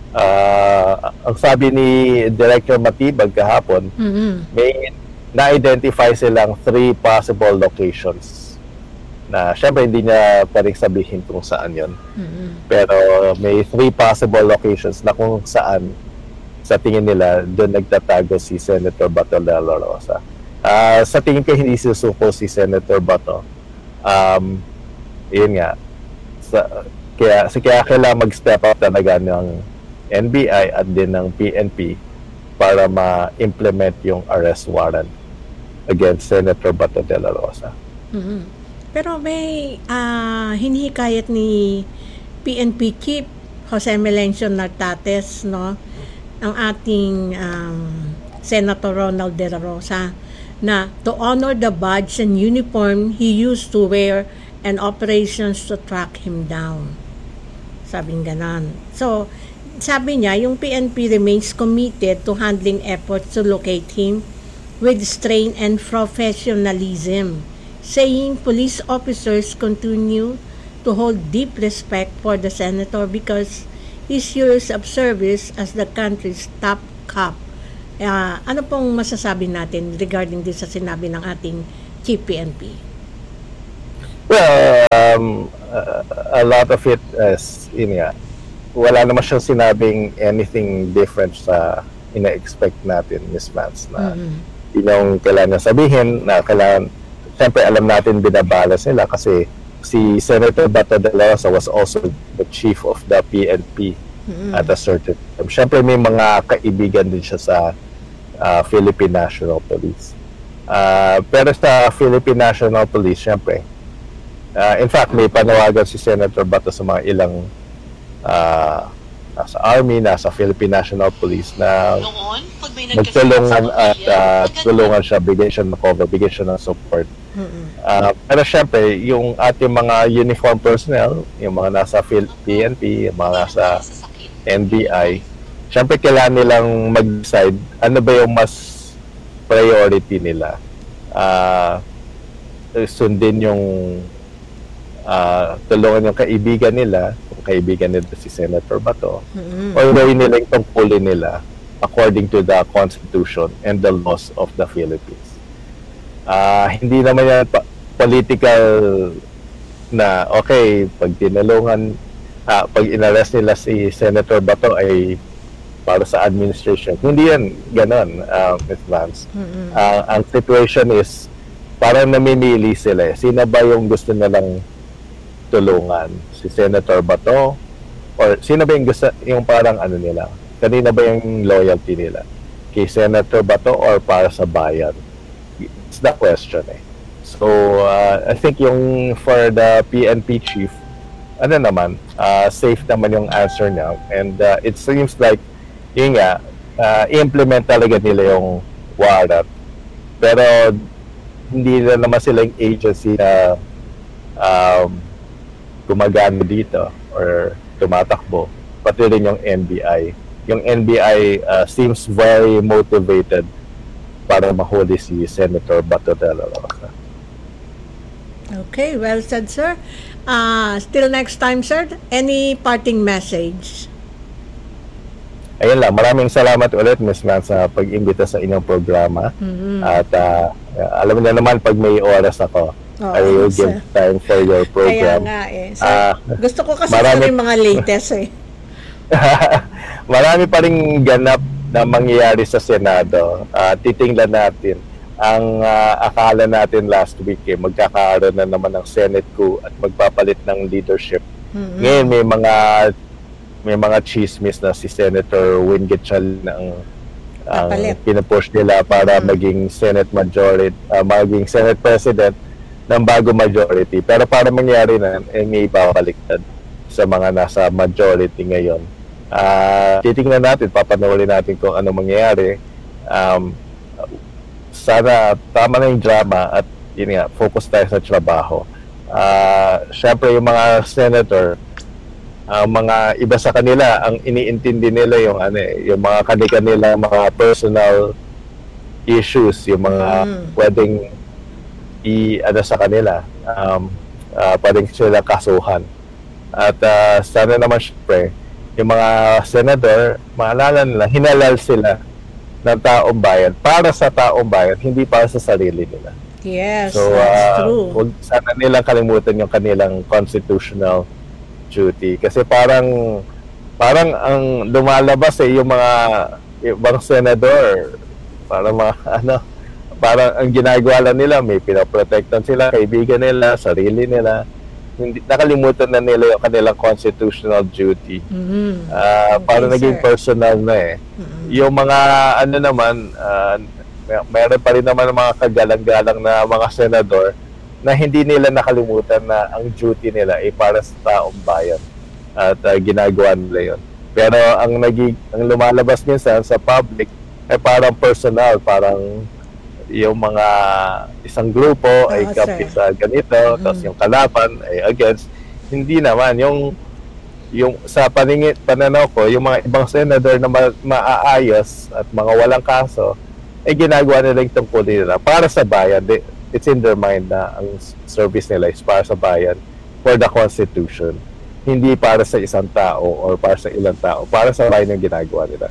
Uh, ang sabi ni Director Matibag kahapon, mm-hmm. may na-identify silang three possible locations na syempre hindi niya pwedeng sabihin kung saan yun. Mm-hmm. Pero may three possible locations na kung saan sa tingin nila doon nagtatago si Senator Bato de la Rosa. Uh, sa tingin ko hindi susuko si Senator Bato. Um, yun nga. Sa, kaya, so kaya kailangan mag-step up talaga ng N B I at din ng P N P para ma-implement yung arrest warrant against Senator Bato de la Rosa. Mm-hmm. Pero may uh, hinihikayat ni P N P Chief Jose Melencio Nartates, no, ang ating um, Senator Ronald de la Rosa, na to honor the badge and uniform he used to wear and operations to track him down. Sabing ganon. So, sabi niya, yung P N P remains committed to handling efforts to locate him with strength and professionalism, saying police officers continue to hold deep respect for the senator because his years of service as the country's top Cup. Uh, ano pong masasabi natin regarding din sa sinabi ng ating Chief P N P? Well, um, uh, a lot of it is, yun nga, wala naman siyang sinabing anything different sa ina-expect natin, Miz Vance, na mm-hmm. yun yung kailangan sabihin, na kailangan, siyempre alam natin binabalas nila kasi si Senator Bato de la Rosa was also the chief of the P N P mm-hmm. at a certain time. Siyempre may mga kaibigan din siya sa Uh, Philippine National Police. Uh, pero sa Philippine National Police, syempre, uh, in fact, may panawagan si Senator Bato sa mga ilang uh, nasa Army, nasa Philippine National Police na magtulungan at uh, tulungan siya, bigyan siya ng cover, bigyan siya ng support. Uh, pero syempre, yung ating mga uniform personnel, yung mga nasa P N P, yung mga nasa N B I, siyempre kailangan nilang mag-decide ano ba yung mas priority nila. Uh, sundin yung uh, tulungan yung kaibigan nila, yung kaibigan nila si Senator Bato, mm-hmm. or gawin nila yung tungkulin nila according to the Constitution and the laws of the Philippines. Uh, hindi naman yan pa- political na, okay, pag tinulungan, uh, pag inarrest nila si Senator Bato ay para sa administration. Hindi yan ganon, uh, Miz Vance. Mm-hmm. Uh, ang situation is, parang namimili sila. Sino ba yung gusto nilang tulungan? Si Senator Bato? Or sino ba yung gusto, yung parang ano nila? Kanina ba yung loyalty nila? Kay Senator Bato or para sa bayan? It's the question eh. So, uh, I think yung for the P N P chief, ano naman, uh, safe naman yung answer niya. And uh, it seems like yun nga, uh, i-implement talaga nila yung warrant. Pero hindi na naman silang agency na um, gumagano dito or tumatakbo. Pati rin yung N B I. Yung N B I uh, seems very motivated para mahuli si Senator Bato de la Rosa. Okay, well said, sir. Uh, still next time, sir, any parting message? Ayun lang, maraming salamat ulit, Miz Vance, sa pag-imbita sa inyong programa. Mm-hmm. At uh, alam niyo naman, pag may oras ako, oh, I will give sir. time for your program. Kaya nga eh. So, uh, gusto ko kasi marami, sa mga latest eh. Marami pa rin ganap na mangyayari sa Senado. Uh, titingnan natin. Ang uh, akala natin last week, eh, magkakaroon na naman ng Senate coup at magpapalit ng leadership. Mm-hmm. Ngayon, may mga may mga chismis na si Senator Win Gatchalian ang ang pinupush nila para mm-hmm. maging Senate majority, uh, maging Senate President ng bago majority. Pero para mangyari na, eh, may ibabaliktad sa mga nasa majority ngayon. Uh, titingnan natin, papanoorin natin kung ano mangyayari. Um, sana tama na yung drama at yun nga, focus tayo sa trabaho. Uh, Siyempre yung mga senator, ang uh, mga iba sa kanila, ang iniintindi nila yung ano eh, yung mga kanila mga personal issues, yung mga mm. pwedeng i ano sa kanila, um, uh, pwedeng sila kasuhan. At uh, sana naman syempre, yung mga senador, maalala nila, hinalal sila ng taong bayan para sa taong bayan, hindi para sa sarili nila. Yes, so, that's uh, true. Huwag sana nilang kalimutan yung kanilang constitutional duty. Kasi parang parang ang lumalabas eh, yung mga ibang senador, parang mga ano, parang ang ginagawa nila, may pinaprotektan sila, kaibigan nila, sarili nila. Hindi, nakalimutan na nila yung kanilang constitutional duty. Mm-hmm. Uh, okay, para naging personal na eh. Mm-hmm. Yung mga ano naman, uh, may, mayroon pa rin naman mga kagalang-galang na mga senador na hindi nila nakalimutan na ang duty nila ay para sa taong bayan at uh, ginagawa nila yun. Pero ang naging, ang lumalabas minsan sa public ay parang personal, parang yung mga isang grupo oh, ay kapi sa ganito, mm-hmm. tapos yung kalaban ay against. Hindi naman yung yung sa paningin pananaw ko, yung mga ibang senador na ma- maaayos at mga walang kaso ay ginagawa nila yung tungkulin nila para sa bayan. They, it's in their mind na ang service nila is para sa bayan, for the Constitution, hindi para sa isang tao or para sa ilang tao, para sa bayan yung ginagawa nila.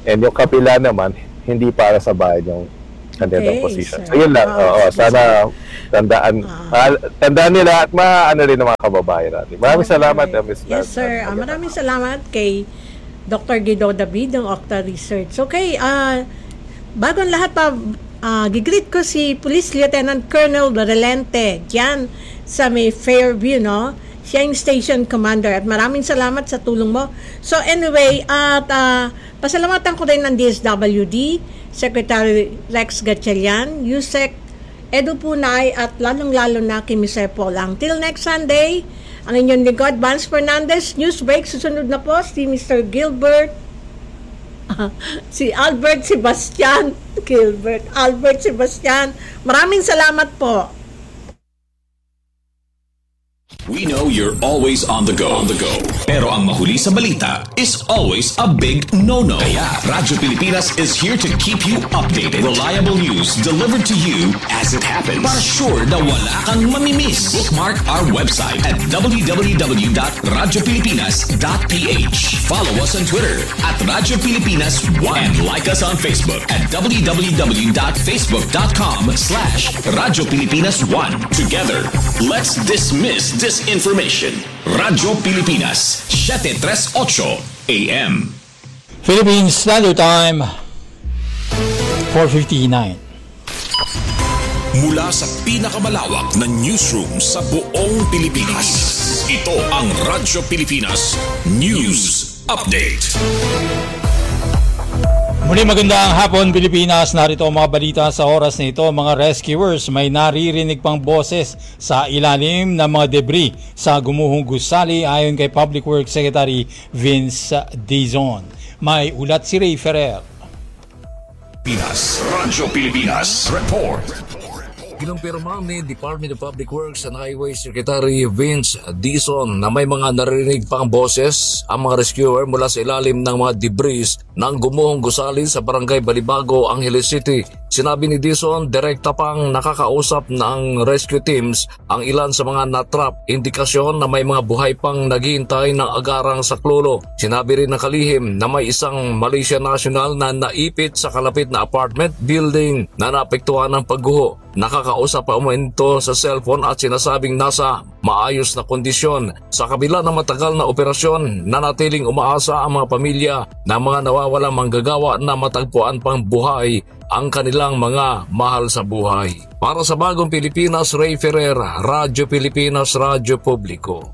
And yung kapila naman, hindi para sa bayan yung kanilang Okay, position. sir. So yun lang. Ah, Oo, sige, sana tandaan ah, tandaan nila at maano rin ng mga kababayan natin. Maraming salamat, uh, Miz Yes, sir. Ah, maraming salamat kay Doctor Guido David ng Octa Research. Okay, ah bago ang lahat pa, ah, gigreet ko si Police Lieutenant Colonel Relente diyan sa may Fairview, no? Siya yung station commander at maraming salamat sa tulong mo. So anyway, at uh, pasalamatan ko rin ng D S W D, Secretary Rex Gatchalian, Yusek Edu Punay at lalong-lalo na kay Mister Polang. Till next Sunday, ang inyong lingkod, Vance Fernandez, News Break. Susunod na po si Mister Gilbert, si Albert Sebastian, Gilbert, Albert Sebastian. Maraming salamat po. We know you're always on the go. On the go. Pero ang mahuli sa balita is always a big no-no. Kaya Radyo Pilipinas is here to keep you updated. Reliable news delivered to you as it happens. Para sure na wala kang mamimiss. Bookmark our website at w w w dot radyo pilipinas dot p h. Follow us on Twitter at Radyo Pilipinas one. And like us on Facebook at w w w dot facebook dot com slash Radyo Pilipinas one. Together, let's dismiss this information. Radyo Pilipinas, seven thirty-eight A M. Philippine Standard Time, four fifty-nine. Mula sa pinakamalawak na newsroom sa buong Pilipinas, ito ang Radyo Pilipinas News Update. Muli magandang hapon Pilipinas, narito ang mga balita sa oras na ito. Mga rescuers may naririnig pang boses sa ilalim ng mga debris sa gumuhong gusali ayon kay Public Works Secretary Vince Dizon. May ulat si Ray Ferrer. Pinas, Radyo Pilipinas Report. Kinumpirma ni Department of Public Works and Highways Secretary Vince Dizon na may mga naririnig pang boses ang mga rescuer mula sa ilalim ng mga debris ng gumuhong gusali sa Barangay Balibago, Angeles City. Sinabi ni Dizon, direkta pang nakakausap ng rescue teams ang ilan sa mga natrap, indikasyon na may mga buhay pang naghihintay ng agarang saklolo. Sinabi rin ng kalihim na may isang Malaysia national na naipit sa kalapit na apartment building na naapektuhan ng pagguho. Nakakausap pa umento sa cellphone at sinasabing nasa maayos na kondisyon. Sa kabila ng matagal na operasyon, nanatiling umaasa ang mga pamilya na mga nawawalang manggagawa na matagpuan pang buhay ang kanilang mga mahal sa buhay. Para sa Bagong Pilipinas, Ray Ferrer, Radyo Pilipinas, Radyo Publiko.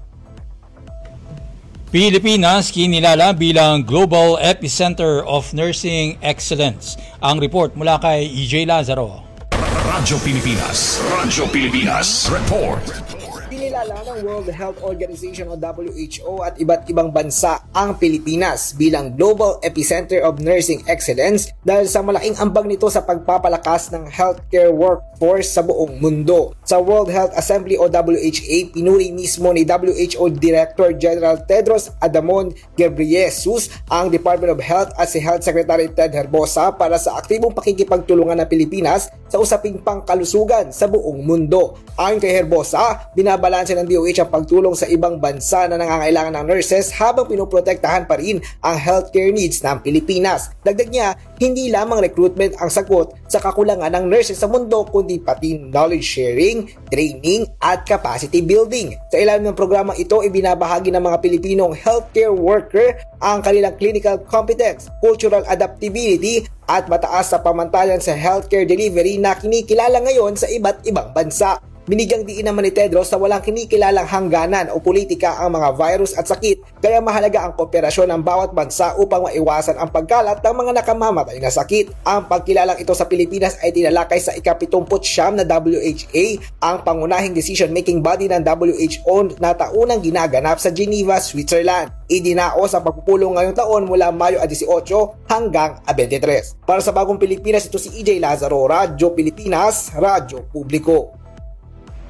Pilipinas kinilala bilang Global Epicenter of Nursing Excellence. Ang report mula kay E J Lazaro. Radyo Pilipinas, Radyo Pilipinas Report. Kinilala ng World Health Organization o W H O at iba't ibang bansa ang Pilipinas bilang Global Epicenter of Nursing Excellence dahil sa malaking ambag nito sa pagpapalakas ng healthcare workforce sa buong mundo. Sa World Health Assembly o W H A, pinuri mismo ni W H O Director General Tedros Adhanom Ghebreyesus ang Department of Health at si Health Secretary Ted Herbosa para sa aktibong pakikipagtulungan ng Pilipinas sa usaping pangkalusugan sa buong mundo. Ayon kay Herbosa, binabalanse ng D O H ang pagtulong sa ibang bansa na nangangailangan ng nurses habang pinoprotektahan pa rin ang healthcare needs ng Pilipinas. Dagdag niya, hindi lamang recruitment ang sagot sa kakulangan ng nurses sa mundo kundi pati knowledge sharing, training at capacity building. Sa ilalim ng programang ito, ibinabahagi ng mga Pilipinong healthcare worker ang kanilang clinical competence, cultural adaptability at mataas na pamantayan sa healthcare delivery na kinikilala ngayon sa iba't ibang bansa. Binigyang diin naman ni Tedros na walang kinikilalang hangganan o politika ang mga virus at sakit, kaya mahalaga ang kooperasyon ng bawat bansa upang maiwasan ang pagkalat ng mga nakamamatay na sakit. Ang pagkilalang ito sa Pilipinas ay tinalakay sa ikapitumpu't siyam na W H A, ang pangunahing decision-making body ng W H O na taunang ginaganap sa Geneva, Switzerland. Idinaos ang pagpupulong ngayong taon mula Mayo eighteen hanggang twenty-three. Para sa Bagong Pilipinas, ito si E J Lazaro, Radyo Pilipinas, Radyo Publiko.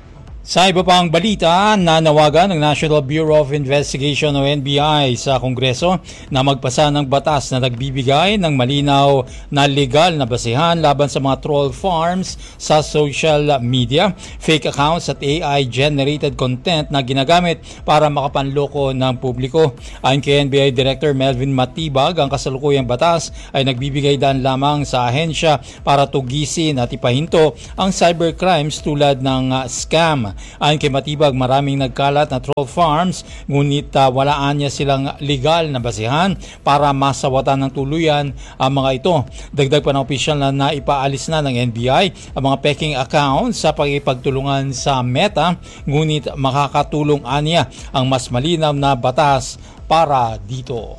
Sa iba pang balita, nanawagan ng National Bureau of Investigation o N B I sa Kongreso na magpasa ng batas na nagbibigay ng malinaw na legal na basihan laban sa mga troll farms sa social media, fake accounts at A I-generated content na ginagamit para makapanloko ng publiko. Ayon kay N B I Director Melvin Matibag, ang kasalukuyang batas ay nagbibigay daan lamang sa ahensya para tugisin at ipahinto ang cybercrimes tulad ng uh, scam. Ayon kay Matibag, maraming nagkalat na troll farms, ngunit uh, walaan niya silang legal na basihan para masawatan ng tuluyan ang mga ito. Dagdag pa ng opisyal na naipaalis na ng N B I ang mga peking accounts sa pagipagtulungan sa Meta, ngunit makakatulong aniya ang mas malinaw na batas para dito.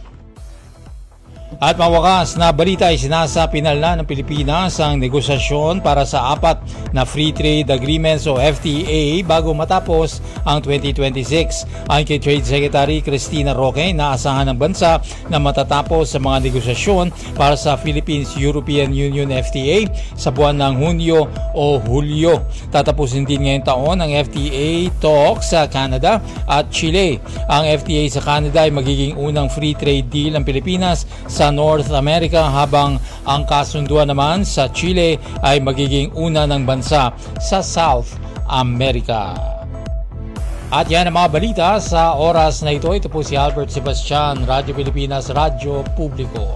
At mawakas na balita ay sinasapinal na ng Pilipinas ang negosasyon para sa apat na Free Trade Agreements o F T A bago matapos ang twenty twenty-six. Ayon kay Trade Secretary Cristina Roque, naasahan ng bansa na matatapos sa mga negosasyon para sa Philippines-European Union F T A sa buwan ng Hunyo o Hulyo. Tatapusin din ngayong taon ang F T A talks sa Canada at Chile. Ang F T A sa Canada ay magiging unang free trade deal ng Pilipinas sa North America, habang ang kasunduan naman sa Chile ay magiging una ng bansa sa South America. At yan ang mga balita sa oras na ito. Ito po si Albert Sebastian, Radyo Pilipinas, Radyo Publiko.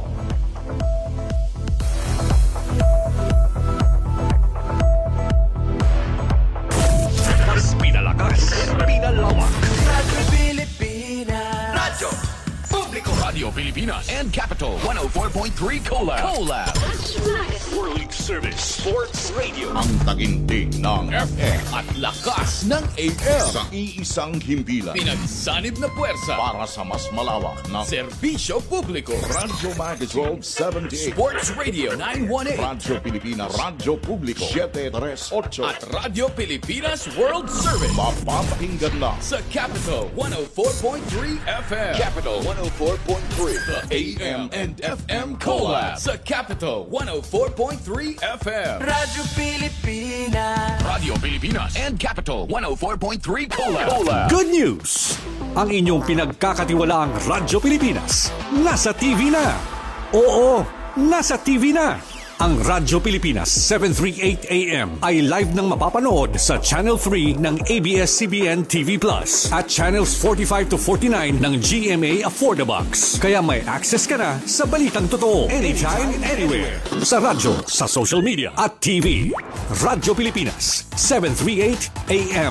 Mas pinalakas, pinalawak. Radyo Pilipinas. Radyo Publiko. Radio Pilipinas and Capital one oh four point three Collab. Collab. World Service Sports Radio. Ang tagintig ng F M at lakas ng A M. Sa iisang himpilan. Pinagsanib na puwersa para sa mas malawak na serbisyo publiko. Radyo Magazine twelve seventy-eight. Sports Radio nine eighteen. Radyo Pilipinas. Radyo Publiko seven thirty-eight. At Radyo Pilipinas World Service. Mapapakinggan lang sa Capital one oh four point three F M. Capital one oh four point three. The A M and F M Collab sa Capital one oh four point three F M. Radyo Pilipinas. Radio Pilipinas and Capital one oh four point three Collab. Collab. Good news! Ang inyong pinagkakatiwalaang Radyo Pilipinas nasa T V na. Oo, nasa T V na. Ang Radyo Pilipinas seven thirty-eight A M ay live nang mapapanood sa Channel three ng A B S C B N T V Plus at Channels forty-five to forty-nine ng G M A Affordabox. Kaya may access ka na sa balitang totoo anytime, anywhere. Sa radyo, sa social media at T V. Radyo Pilipinas seven thirty-eight A M.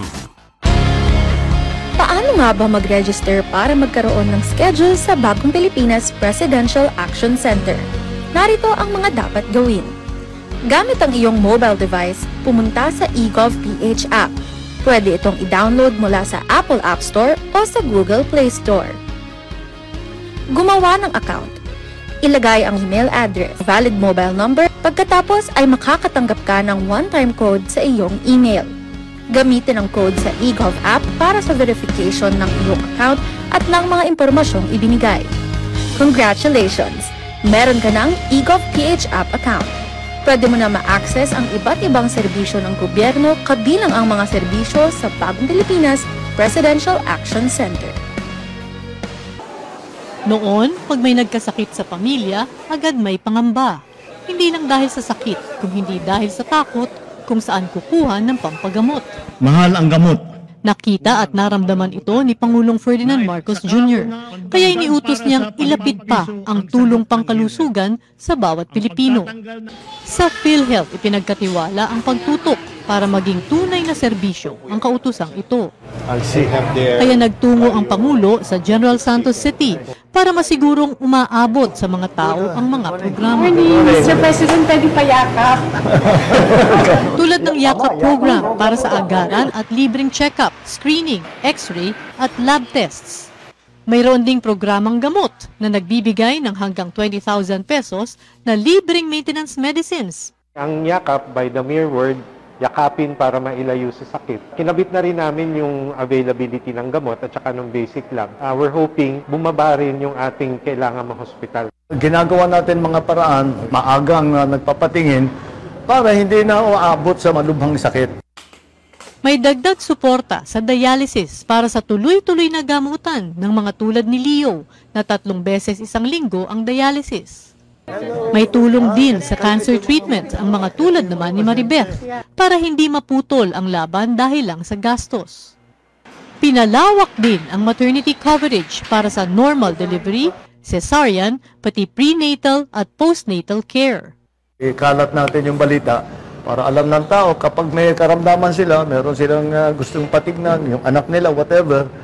Paano nga ba mag-register para magkaroon ng schedule sa Bagong Pilipinas Presidential Action Center? Narito ang mga dapat gawin. Gamit ang iyong mobile device, pumunta sa eGovPH app. Pwede itong i-download mula sa Apple App Store o sa Google Play Store. Gumawa ng account. Ilagay ang email address, valid mobile number, pagkatapos ay makakatanggap ka ng one-time code sa iyong email. Gamitin ang code sa eGov app para sa verification ng iyong account at ng mga impormasyong ibinigay. Congratulations! Meron ka ng eGovPH app account. Pwede mo na ma-access ang iba't ibang serbisyo ng gobyerno, kabilang ang mga serbisyo sa Bagong Pilipinas Presidential Action Center. Noon, pag may nagkasakit sa pamilya, agad may pangamba. Hindi lang dahil sa sakit, kung hindi dahil sa takot kung saan kukuha ng pampagamot. Mahal ang gamot. Nakita at naramdaman ito ni Pangulong Ferdinand Marcos Junior Kaya iniutos niyang ilapit pa ang tulong pangkalusugan sa bawat Pilipino. Sa PhilHealth, ipinagkatiwala ang pagtutok para maging tunay na serbisyo ang kautusang ito. Kaya nagtungo ang Pangulo sa General Santos City para masigurong umaabot sa mga tao ang mga programa. mister President, pwede payakap. Tulad ng Yakap program para sa agaran at libreng check-up, screening, x-ray at lab tests. Mayroon ding programang gamot na nagbibigay ng hanggang twenty thousand pesos na libreng maintenance medicines. Ang Yakap, by the mere word, yakapin para mailayo sa sakit. Kinabit na rin namin yung availability ng gamot at saka ng basic lab. Uh, we're hoping bumaba rin yung ating kailangan ma-hospital. Ginagawa natin mga paraan, maagang uh, nagpapatingin para hindi na uabot sa malubhang sakit. May dagdag suporta sa dialysis para sa tuloy-tuloy na gamutan ng mga tulad ni Leo na tatlong beses isang linggo ang dialysis. May tulong din sa cancer treatment ang mga tulad naman ni Maribeth para hindi maputol ang laban dahil lang sa gastos. Pinalawak din ang maternity coverage para sa normal delivery, cesarean, pati prenatal at postnatal care. Ikalat natin yung balita para alam ng tao kapag may karamdaman sila, meron silang uh, gustong patignan, yung anak nila, whatever,